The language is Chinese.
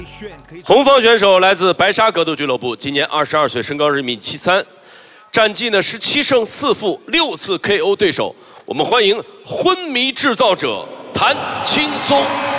红方选手来自白沙格斗俱乐部，今年22岁，身高1.73米，战绩呢17胜4负，6次 KO 对手。我们欢迎昏迷制造者谭青松。